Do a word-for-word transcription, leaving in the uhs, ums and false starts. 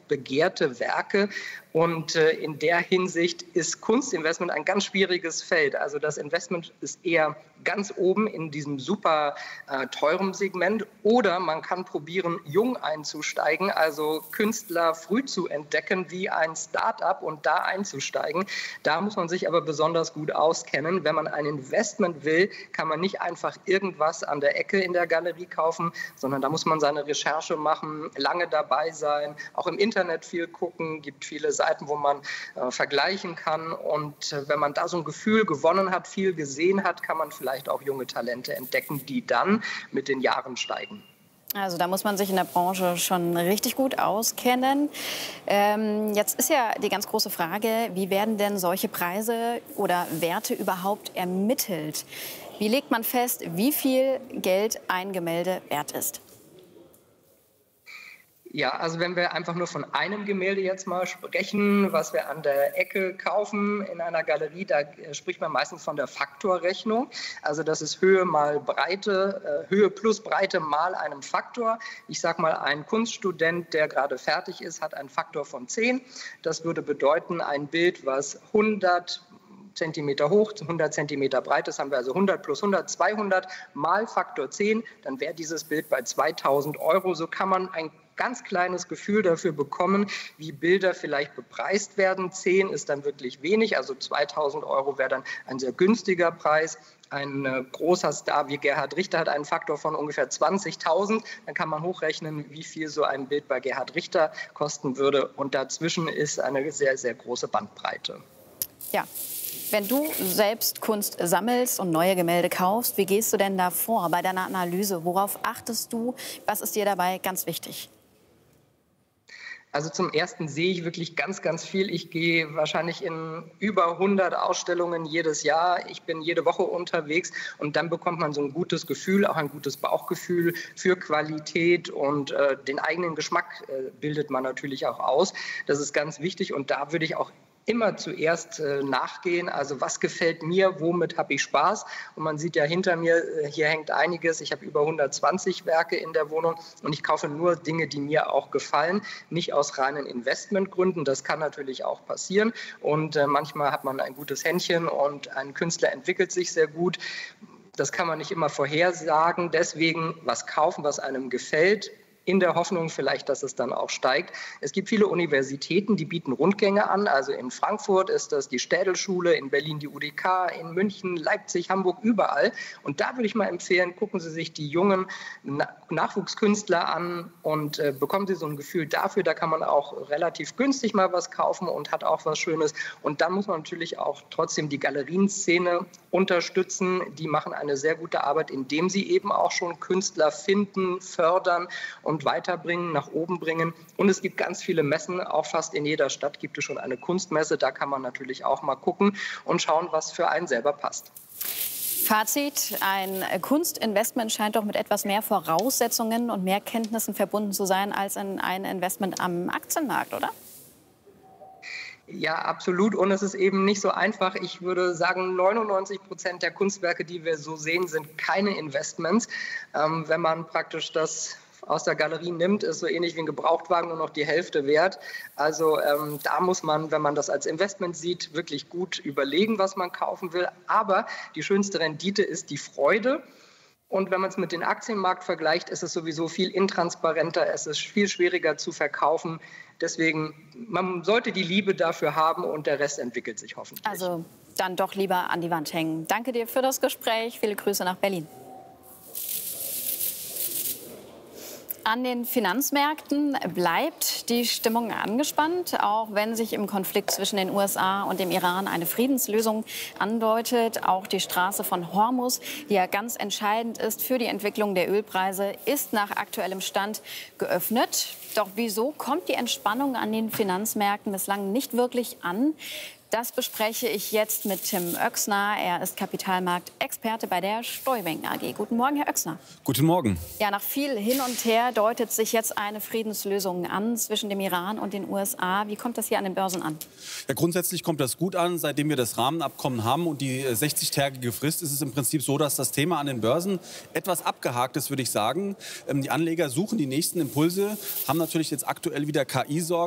begehrte Werke. Und äh, in der Hinsicht ist Kunstinvestment ein ganz schwieriges Feld. Also das Investment ist eher ganz oben in diesem super äh, teuren Segment. Oder man kann probieren, jung einzusteigen, also Künstler früh zu entdecken wie ein Start-up und da einzusteigen. Da muss man sich aber besonders gut auskennen. Wenn man ein Investment will, kann man nicht einfach irgendwas an der Ecke in der Galerie kaufen, sondern da muss man seine Recherche machen, lange dabei sein, auch im Internet viel gucken, gibt viele Seiten, wo man äh, vergleichen kann. Und äh, wenn man da so ein Gefühl gewonnen hat, viel gesehen hat, kann man vielleicht auch junge Talente entdecken, die dann mit den Jahren steigen. Also da muss man sich in der Branche schon richtig gut auskennen. Ähm, jetzt ist ja die ganz große Frage, wie werden denn solche Preise oder Werte überhaupt ermittelt? Wie legt man fest, wie viel Geld ein Gemälde wert ist? Ja, also wenn wir einfach nur von einem Gemälde jetzt mal sprechen, was wir an der Ecke kaufen in einer Galerie, da spricht man meistens von der Faktorrechnung. Also das ist Höhe mal Breite, äh, Höhe plus Breite mal einem Faktor. Ich sage mal, ein Kunststudent, der gerade fertig ist, hat einen Faktor von zehn. Das würde bedeuten, ein Bild, was hundert Zentimeter hoch, hundert Zentimeter breit, das haben wir also hundert plus hundert, zweihundert mal Faktor zehn, dann wäre dieses Bild bei zweitausend Euro. So kann man ein ganz kleines Gefühl dafür bekommen, wie Bilder vielleicht bepreist werden. zehn ist dann wirklich wenig, also zweitausend Euro wäre dann ein sehr günstiger Preis. Ein äh, großer Star wie Gerhard Richter hat einen Faktor von ungefähr zwanzigtausend. Dann kann man hochrechnen, wie viel so ein Bild bei Gerhard Richter kosten würde. Und dazwischen ist eine sehr, sehr große Bandbreite. Ja. Wenn du selbst Kunst sammelst und neue Gemälde kaufst, wie gehst du denn da vor bei deiner Analyse? Worauf achtest du? Was ist dir dabei ganz wichtig? Also zum Ersten sehe ich wirklich ganz, ganz viel. Ich gehe wahrscheinlich in über hundert Ausstellungen jedes Jahr. Ich bin jede Woche unterwegs und dann bekommt man so ein gutes Gefühl, auch ein gutes Bauchgefühl für Qualität und äh, den eigenen Geschmack äh, bildet man natürlich auch aus. Das ist ganz wichtig und da würde ich auch immer zuerst äh, nachgehen, also was gefällt mir, womit habe ich Spaß. Und man sieht ja hinter mir, äh, hier hängt einiges. Ich habe über hundertzwanzig Werke in der Wohnung und ich kaufe nur Dinge, die mir auch gefallen, nicht aus reinen Investmentgründen. Das kann natürlich auch passieren und äh, manchmal hat man ein gutes Händchen und ein Künstler entwickelt sich sehr gut. Das kann man nicht immer vorhersagen. Deswegen was kaufen, was einem gefällt, in der Hoffnung vielleicht, dass es dann auch steigt. Es gibt viele Universitäten, die bieten Rundgänge an. Also in Frankfurt ist das die Städelschule, in Berlin die U D K, in München, Leipzig, Hamburg, überall. Und da würde ich mal empfehlen, gucken Sie sich die jungen Nachwuchskünstler an und äh, bekommen Sie so ein Gefühl dafür. Da kann man auch relativ günstig mal was kaufen und hat auch was Schönes. Und dann muss man natürlich auch trotzdem die Galerienszene unterstützen. Die machen eine sehr gute Arbeit, indem sie eben auch schon Künstler finden, fördern und weiterbringen, nach oben bringen. Und es gibt ganz viele Messen, auch fast in jeder Stadt gibt es schon eine Kunstmesse. Da kann man natürlich auch mal gucken und schauen, was für einen selber passt. Fazit, ein Kunstinvestment scheint doch mit etwas mehr Voraussetzungen und mehr Kenntnissen verbunden zu sein als in ein Investment am Aktienmarkt, oder? Ja, absolut. Und es ist eben nicht so einfach. Ich würde sagen, neunundneunzig Prozent der Kunstwerke, die wir so sehen, sind keine Investments. Ähm, wenn man praktisch das aus der Galerie nimmt, ist so ähnlich wie ein Gebrauchtwagen nur noch die Hälfte wert. Also ähm, da muss man, wenn man das als Investment sieht, wirklich gut überlegen, was man kaufen will. Aber die schönste Rendite ist die Freude. Und wenn man es mit dem Aktienmarkt vergleicht, ist es sowieso viel intransparenter, es ist viel schwieriger zu verkaufen. Deswegen, man sollte die Liebe dafür haben und der Rest entwickelt sich hoffentlich. Also dann doch lieber an die Wand hängen. Danke dir für das Gespräch. Viele Grüße nach Berlin. An den Finanzmärkten bleibt die Stimmung angespannt, auch wenn sich im Konflikt zwischen den U S A und dem Iran eine Friedenslösung andeutet. Auch die Straße von Hormuz, die ja ganz entscheidend ist für die Entwicklung der Ölpreise, ist nach aktuellem Stand geöffnet. Doch wieso kommt die Entspannung an den Finanzmärkten bislang nicht wirklich an? Das bespreche ich jetzt mit Tim Oechsner. Er ist Kapitalmarktexperte bei der Steuwing A G. Guten Morgen, Herr Oechsner. Guten Morgen. Ja, nach viel hin und her deutet sich jetzt eine Friedenslösung an zwischen dem Iran und den U S A. Wie kommt das hier an den Börsen an? Ja, grundsätzlich kommt das gut an. Seitdem wir das Rahmenabkommen haben und die sechzig-tägige Frist, ist es im Prinzip so, dass das Thema an den Börsen etwas abgehakt ist, würde ich sagen. Die Anleger suchen die nächsten Impulse, haben natürlich jetzt aktuell wieder K I-Sorgen.